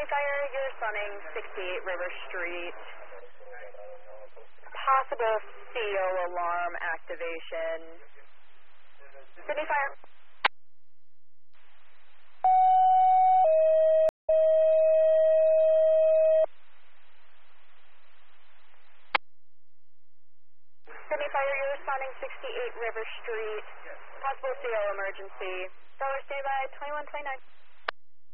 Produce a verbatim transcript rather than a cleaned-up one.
Fire, you're responding sixty-eight River Street. Possible C O alarm activation. Sydney Fire. Sydney Fire, you're responding sixty-eight River Street. Possible C O emergency. Dollar standby, twenty-one twenty-nine.